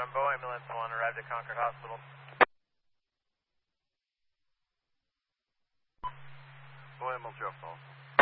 Bow Ambulance 1 arrived at Concord Hospital. Bow Ambulance 2 Alpha.